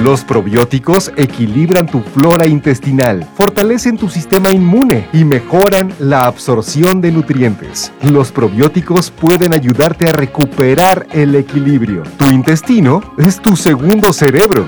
Los probióticos equilibran tu flora intestinal, fortalecen tu sistema inmune y mejoran la absorción de nutrientes. Los probióticos pueden ayudarte a recuperar el equilibrio. Tu intestino es tu segundo cerebro.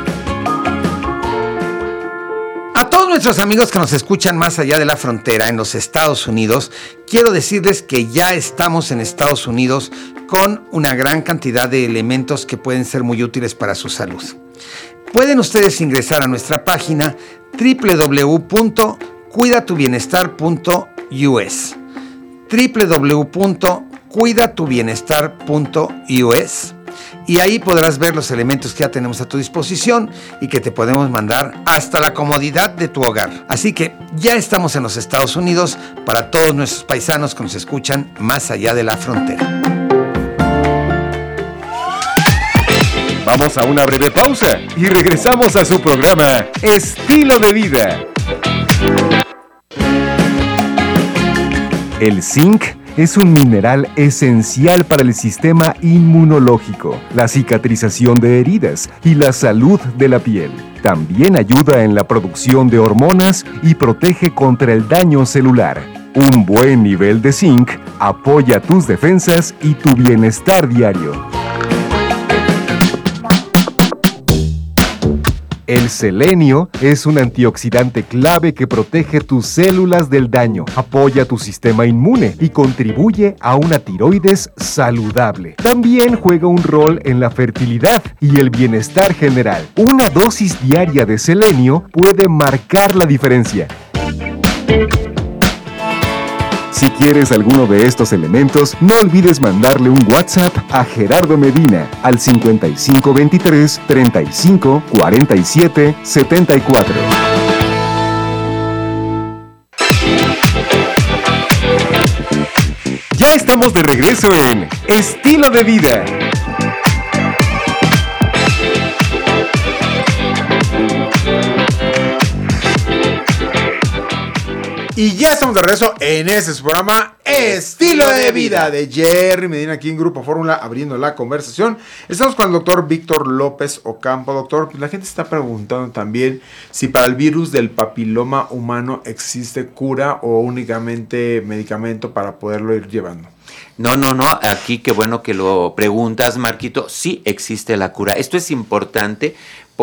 A todos nuestros amigos que nos escuchan más allá de la frontera, en los Estados Unidos, quiero decirles que ya estamos en Estados Unidos con una gran cantidad de elementos que pueden ser muy útiles para su salud. Pueden ustedes ingresar a nuestra página www.cuidatubienestar.us www.cuidatubienestar.us y ahí podrás ver los elementos que ya tenemos a tu disposición y que te podemos mandar hasta la comodidad de tu hogar. Así que ya estamos en los Estados Unidos para todos nuestros paisanos que nos escuchan más allá de la frontera. Vamos a una breve pausa y regresamos a su programa Estilo de Vida. El zinc es un mineral esencial para el sistema inmunológico, la cicatrización de heridas y la salud de la piel. También ayuda en la producción de hormonas y protege contra el daño celular. Un buen nivel de zinc apoya tus defensas y tu bienestar diario. El selenio es un antioxidante clave que protege tus células del daño, apoya tu sistema inmune y contribuye a una tiroides saludable. También juega un rol en la fertilidad y el bienestar general. Una dosis diaria de selenio puede marcar la diferencia. Si quieres alguno de estos elementos, no olvides mandarle un WhatsApp a Gerardo Medina al 5523 35 47 74. Ya estamos de regreso en Estilo de Vida. Y ya estamos de regreso en ese programa Estilo de Vida de Jerry Medina aquí en Grupo Fórmula abriendo la conversación. Estamos con el doctor Víctor López Ocampo. Doctor, la gente está preguntando también si para el virus del papiloma humano existe cura o únicamente medicamento para poderlo ir llevando. No, aquí qué bueno que lo preguntas, Marquito. Sí existe la cura. Esto es importante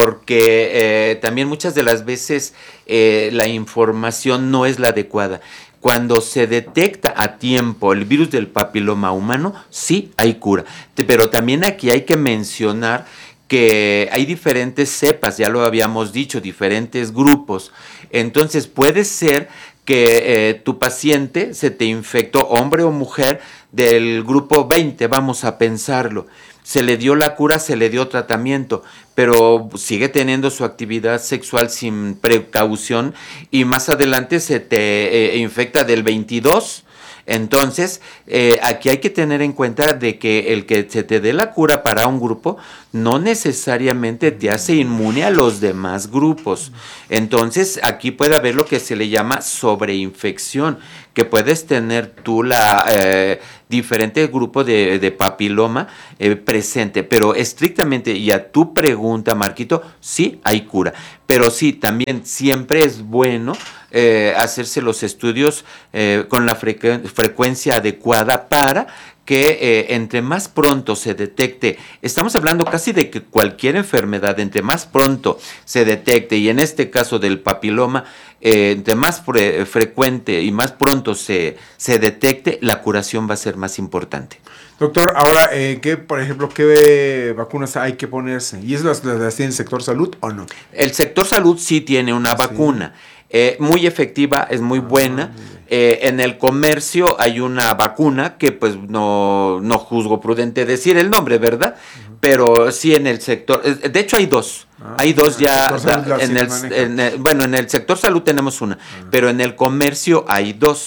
porque también muchas de las veces la información no es la adecuada. Cuando se detecta a tiempo el virus del papiloma humano, sí hay cura. Pero también aquí hay que mencionar que hay diferentes cepas, ya lo habíamos dicho, diferentes grupos. Entonces puede ser que tu paciente se te infectó, hombre o mujer, del grupo 20, vamos a pensarlo. Se le dio la cura, se le dio tratamiento, pero sigue teniendo su actividad sexual sin precaución y más adelante se te infecta del 22. Entonces, aquí hay que tener en cuenta de que el que se te dé la cura para un grupo no necesariamente te hace inmune a los demás grupos. Entonces, aquí puede haber lo que se le llama sobreinfección, que puedes tener tú la diferente grupo de papiloma presente, pero estrictamente, y a tu pregunta, Marquito, sí hay cura, pero sí, también siempre es bueno hacerse los estudios con la frecuencia adecuada para que entre más pronto se detecte, estamos hablando casi de que cualquier enfermedad, entre más pronto se detecte, y en este caso del papiloma, entre más frecuente y más pronto se detecte, la curación va a ser más importante. Doctor, ahora, por ejemplo, ¿qué vacunas hay que ponerse? ¿Y eso las tiene el sector salud o no? El sector salud sí tiene una vacuna. Muy efectiva, es muy buena. En el comercio hay una vacuna que pues no juzgo prudente decir el nombre, ¿verdad? Pero sí en el sector, de hecho hay dos. Hay dos ya, en el sector salud tenemos una, pero en el comercio hay dos.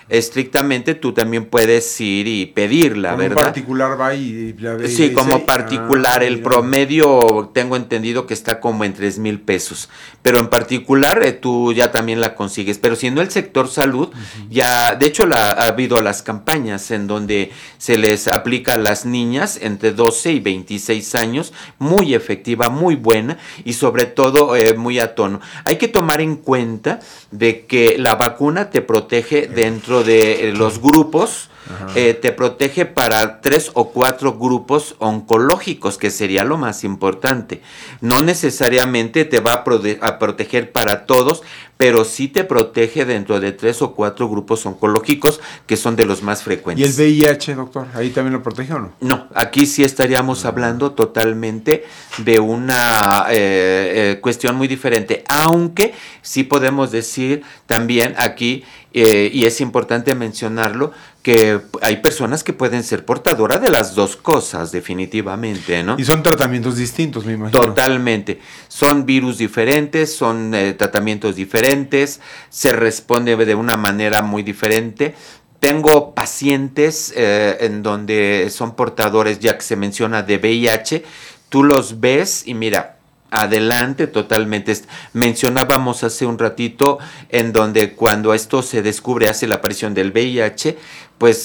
estrictamente tú también puedes ir y pedirla, Como ¿verdad? un particular va y la ve. Sí, y como dice, particular, el mira. promedio tengo entendido que está como en 3,000 pesos, pero en particular tú ya también la consigues, pero si no el sector salud, ya, de hecho ha habido las campañas en donde se les aplica a las niñas entre 12 y 26 años, muy efectiva, muy buena y sobre todo muy a tono. Hay que tomar en cuenta de que la vacuna te protege dentro de los grupos, te protege para 3 o 4 grupos oncológicos, que sería lo más importante. No necesariamente te va a proteger para todos, pero sí te protege dentro de 3 o 4 grupos oncológicos, que son de los más ¿Y frecuentes. el VIH, doctor? ¿Ahí también lo protege o no? No, aquí sí estaríamos hablando totalmente de una cuestión muy diferente, aunque sí podemos decir también aquí, y es importante mencionarlo, que hay personas que pueden ser portadoras de las dos cosas, definitivamente, ¿no? Y son tratamientos distintos, me imagino. Totalmente. Son virus diferentes, son tratamientos diferentes, se responde de una manera muy diferente. Tengo pacientes en donde son portadores, ya que se menciona de VIH, tú los ves y mira, adelante totalmente. Mencionábamos hace un ratito en donde cuando esto se descubre, hace la aparición del VIH, pues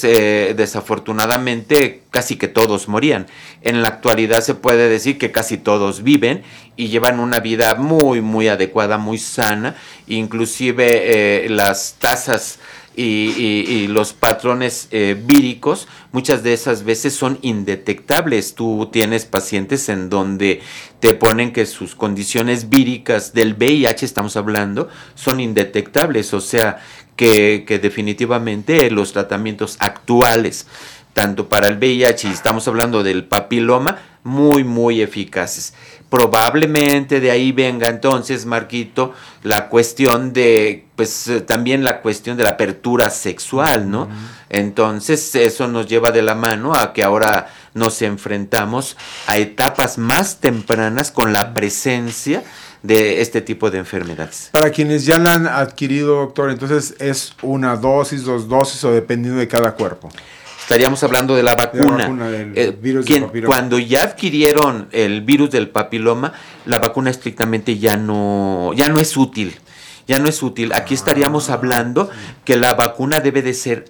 desafortunadamente casi que todos morían. En la actualidad se puede decir que casi todos viven y llevan una vida muy, muy adecuada, muy sana, inclusive las tasas y los patrones víricos muchas de esas veces son indetectables. Tú tienes pacientes en donde te ponen que sus condiciones víricas del VIH, estamos hablando, son indetectables, o sea que definitivamente los tratamientos actuales, tanto para el VIH y estamos hablando del papiloma, muy, muy eficaces. Probablemente de ahí venga entonces, Marquito, la cuestión de, pues también la cuestión de la apertura sexual, ¿no? Entonces eso nos lleva de la mano a que ahora nos enfrentamos a etapas más tempranas con la presencia de este tipo de enfermedades. Para quienes ya la han adquirido, doctor, entonces es una dosis, 2 dosis o dependiendo de cada cuerpo. Estaríamos hablando de la vacuna. Del virus del papiloma. Cuando ya adquirieron el virus del papiloma, la vacuna estrictamente ya no es útil. Ya no es útil. Aquí estaríamos hablando que la vacuna debe de ser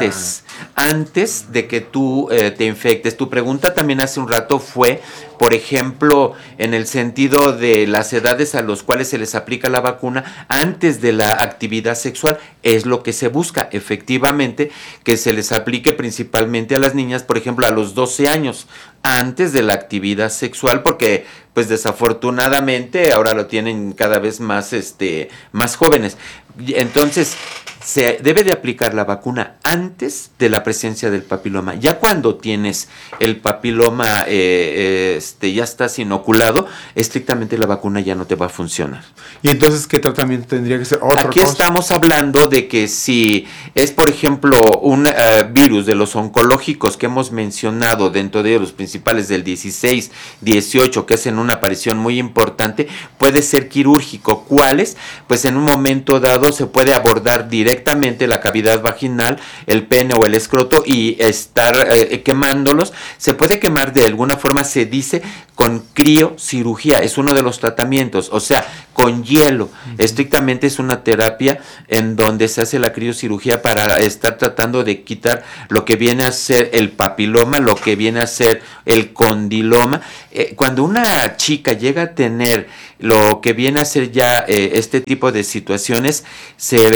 antes de que tú te infectes. Tu pregunta también hace un rato fue, por ejemplo, en el sentido de las edades a las cuales se les aplica la vacuna antes de la actividad sexual. Es lo que se busca, efectivamente, que se les aplique principalmente a las niñas, por ejemplo, a los 12 años, antes de la actividad sexual, porque pues desafortunadamente ahora lo tienen cada vez más más jóvenes. Entonces se debe de aplicar la vacuna antes de la presencia del papiloma. Ya cuando tienes el papiloma, ya estás inoculado, estrictamente la vacuna ya no te va a funcionar. ¿Y entonces qué tratamiento tendría que ser? Aquí estamos hablando de que si es, por ejemplo, un virus de los oncológicos que hemos mencionado dentro de los principales del 16, 18, que es en una aparición muy importante, puede ser quirúrgico. ¿Cuáles? Pues en un momento dado se puede abordar directamente la cavidad vaginal, el pene o el escroto y estar quemándolos. Se puede quemar de alguna forma, se dice, con criocirugía. Es uno de los tratamientos, o sea, con hielo. Estrictamente es una terapia en donde se hace la criocirugía para estar tratando de quitar lo que viene a ser el papiloma, lo que viene a ser el condiloma. Cuando una chica llega a tener lo que viene a ser ya este tipo de situaciones, se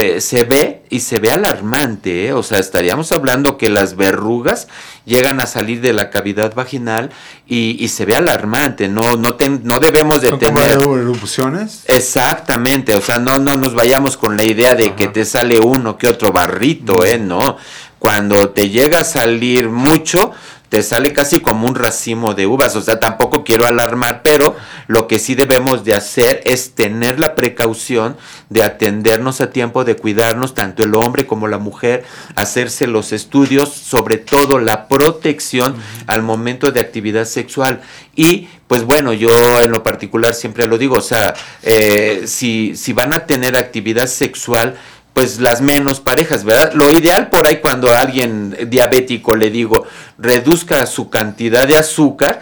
ve alarmante, o sea, estaríamos hablando que las verrugas llegan a salir de la cavidad vaginal y se ve alarmante. No debemos de tener erupciones. Exactamente, o sea, no nos vayamos con la idea de que te sale uno que otro barrito, no. Cuando te llega a salir mucho, te sale casi como un racimo de uvas. O sea, tampoco quiero alarmar, pero lo que sí debemos de hacer es tener la precaución de atendernos a tiempo, de cuidarnos, tanto el hombre como la mujer, hacerse los estudios, sobre todo la protección al momento de actividad sexual. Y pues bueno, yo en lo particular siempre lo digo, o sea, si van a tener actividad sexual pues las menos parejas, ¿verdad? Lo ideal por ahí cuando a alguien diabético le digo, reduzca su cantidad de azúcar,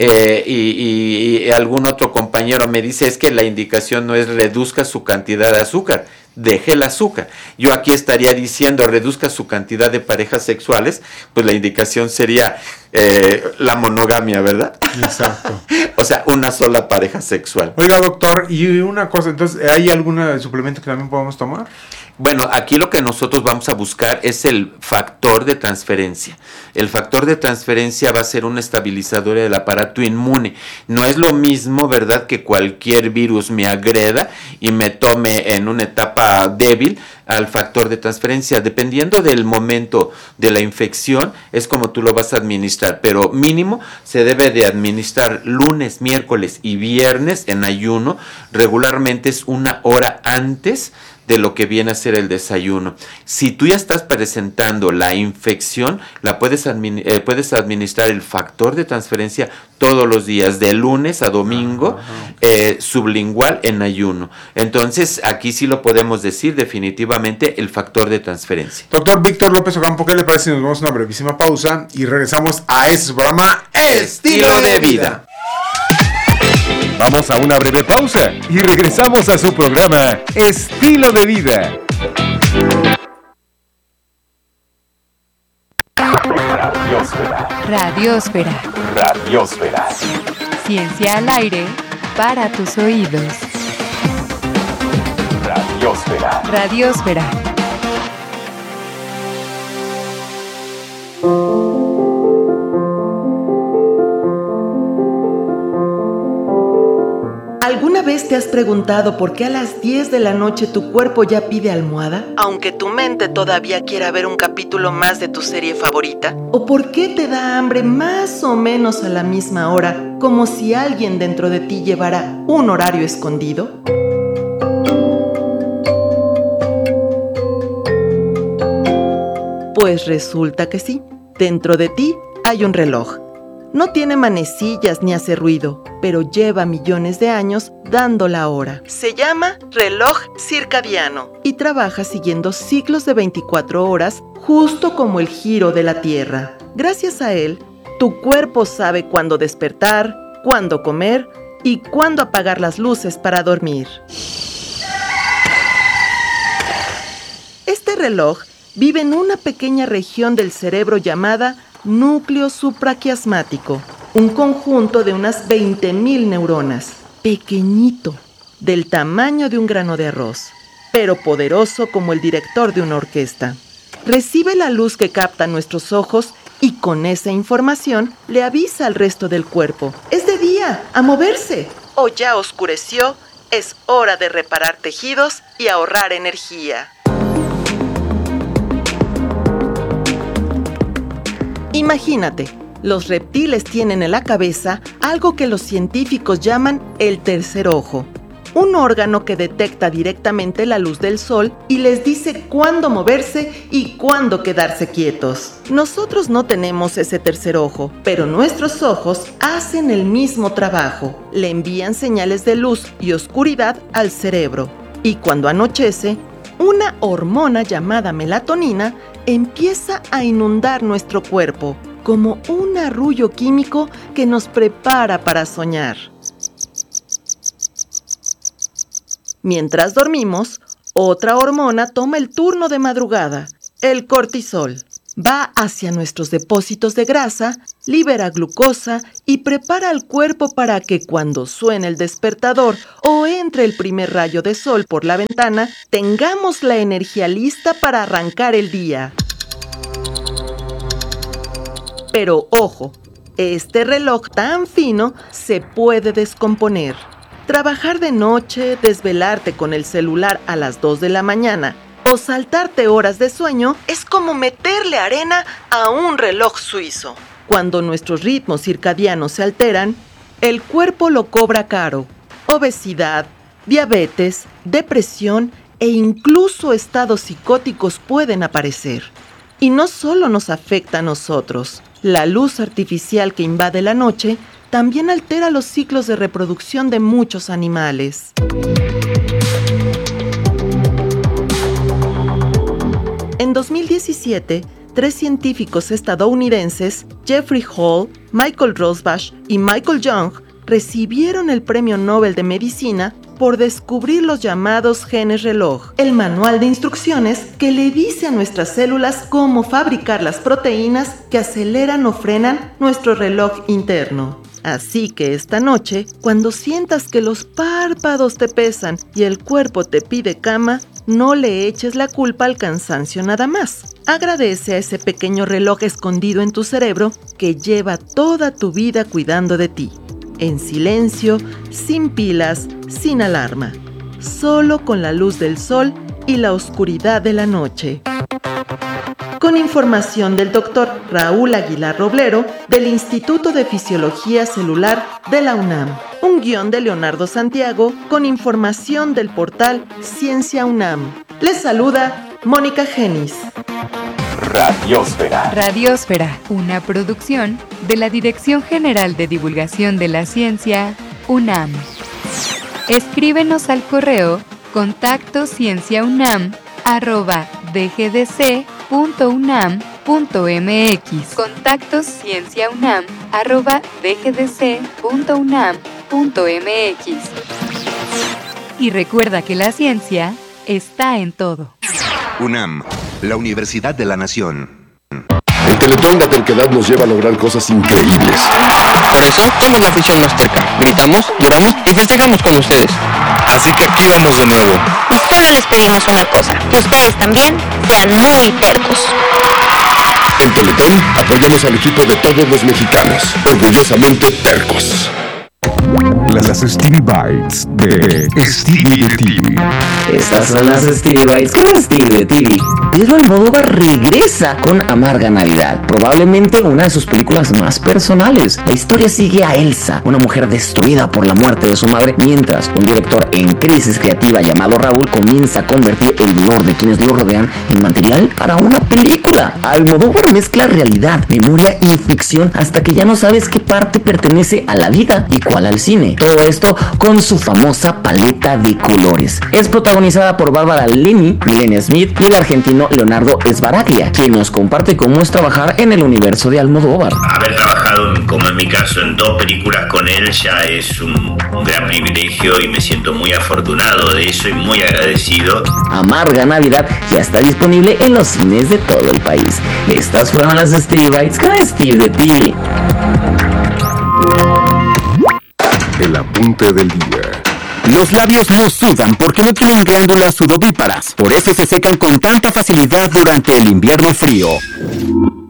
y algún otro compañero me dice, es que la indicación no es reduzca su cantidad de azúcar, deje el azúcar. Yo aquí estaría diciendo, reduzca su cantidad de parejas sexuales, pues la indicación sería la monogamia, ¿verdad? Exacto. O sea, una sola pareja sexual. Oiga, doctor, y una cosa, entonces, ¿hay algún suplemento que también podamos tomar? Bueno, aquí lo que nosotros vamos a buscar es el factor de transferencia. El factor de transferencia va a ser un estabilizador del aparato inmune. No es lo mismo, ¿verdad?, que cualquier virus me agreda y me tome en una etapa débil al factor de transferencia. Dependiendo del momento de la infección, es como tú lo vas a administrar, pero mínimo se debe de administrar lunes, miércoles y viernes en ayuno. Regularmente es 1 hora antes de lo que viene a ser el desayuno. Si tú ya estás presentando la infección, puedes administrar el factor de transferencia todos los días, de lunes a domingo, sublingual en ayuno. Entonces, aquí sí lo podemos decir definitivamente el factor de transferencia. Doctor Víctor López Ocampo, ¿qué le parece si nos vamos a una brevísima pausa y regresamos a este programa Estilo de Vida? Vamos a una breve pausa y regresamos a su programa Estilo de Vida. Radiosfera. Radiosfera. Ciencia al aire para tus oídos. Radiosfera. Radiosfera. ¿Alguna vez te has preguntado por qué a las 10 de la noche tu cuerpo ya pide almohada, aunque tu mente todavía quiera ver un capítulo más de tu serie favorita? ¿O por qué te da hambre más o menos a la misma hora, como si alguien dentro de ti llevara un horario escondido? Pues resulta que sí, dentro de ti hay un reloj. No tiene manecillas ni hace ruido, pero lleva millones de años dando la hora. Se llama reloj circadiano y trabaja siguiendo ciclos de 24 horas, justo como el giro de la Tierra. Gracias a él, tu cuerpo sabe cuándo despertar, cuándo comer y cuándo apagar las luces para dormir. Este reloj vive en una pequeña región del cerebro llamada núcleo supraquiasmático, un conjunto de unas 20.000 neuronas, pequeñito, del tamaño de un grano de arroz, pero poderoso como el director de una orquesta. Recibe la luz que captan nuestros ojos y con esa información le avisa al resto del cuerpo: ¡es de día, a moverse! O ya oscureció, es hora de reparar tejidos y ahorrar energía. Imagínate, los reptiles tienen en la cabeza algo que los científicos llaman el tercer ojo, un órgano que detecta directamente la luz del sol y les dice cuándo moverse y cuándo quedarse quietos. Nosotros no tenemos ese tercer ojo, pero nuestros ojos hacen el mismo trabajo, le envían señales de luz y oscuridad al cerebro, y cuando anochece, una hormona llamada melatonina empieza a inundar nuestro cuerpo, como un arrullo químico que nos prepara para soñar. Mientras dormimos, otra hormona toma el turno de madrugada, el cortisol. Va hacia nuestros depósitos de grasa, libera glucosa y prepara al cuerpo para que cuando suene el despertador o entre el primer rayo de sol por la ventana, tengamos la energía lista para arrancar el día. Pero ojo, este reloj tan fino se puede descomponer. Trabajar de noche, desvelarte con el celular a las 2 de la mañana o saltarte horas de sueño es como meterle arena a un reloj suizo. Cuando nuestros ritmos circadianos se alteran, el cuerpo lo cobra caro. Obesidad, diabetes, depresión e incluso estados psicóticos pueden aparecer. Y no solo nos afecta a nosotros. La luz artificial que invade la noche también altera los ciclos de reproducción de muchos animales. 2017, 3 científicos estadounidenses, Jeffrey Hall, Michael Rosbash y Michael Young, recibieron el Premio Nobel de Medicina por descubrir los llamados genes reloj, el manual de instrucciones que le dice a nuestras células cómo fabricar las proteínas que aceleran o frenan nuestro reloj interno. Así que esta noche, cuando sientas que los párpados te pesan y el cuerpo te pide cama, no le eches la culpa al cansancio nada más. Agradece a ese pequeño reloj escondido en tu cerebro que lleva toda tu vida cuidando de ti. En silencio, sin pilas, sin alarma. Solo con la luz del sol y la oscuridad de la noche. Con información del Dr. Raúl Aguilar Roblero del Instituto de Fisiología Celular de la UNAM. Un guión de Leonardo Santiago con información del portal Ciencia UNAM. Les saluda Mónica Genis. Radiósfera. Radiósfera, una producción de la Dirección General de Divulgación de la Ciencia, UNAM. Escríbenos al correo contactoscienciaunam@dgdc.unam.mx. contactoscienciaunam@dgdc.unam.mx. Y recuerda que la ciencia está en todo. UNAM, la Universidad de la Nación. El Teletón La Terquedad nos lleva a lograr cosas increíbles. Por eso somos la afición más terca. Gritamos, lloramos y festejamos con ustedes. Así que aquí vamos de nuevo. Y solo les pedimos una cosa, que ustedes también sean muy tercos. En Teletón apoyamos al equipo de todos los mexicanos, orgullosamente tercos. Las Stevie Bites de Stevie de TV. Estas son las Stevie Bites con Stevie de TV. Pedro Almodóvar regresa con Amarga Navidad, probablemente una de sus películas más personales. La historia sigue a Elsa, una mujer destruida por la muerte de su madre, mientras un director en crisis creativa llamado Raúl comienza a convertir el dolor de quienes lo rodean en material para una película. Almodóvar mezcla realidad, memoria y ficción hasta que ya no sabes qué parte pertenece a la vida y cuál al cine. Todo esto con su famosa paleta de colores. Es protagonizada por Bárbara Leni, Milena Smith y el argentino Leonardo Sbaraglia, quien nos comparte cómo es trabajar en el universo de Almodóvar. Haber trabajado, como en mi caso, en 2 películas con él ya es un gran privilegio y me siento muy afortunado de eso y muy agradecido. Amarga Navidad ya está disponible en los cines de todo el país. Estas fueron las Stevie Bites con Steve de TV. El apunte del día. Los labios no sudan porque no tienen glándulas sudoríparas. Por eso se secan con tanta facilidad durante el invierno frío.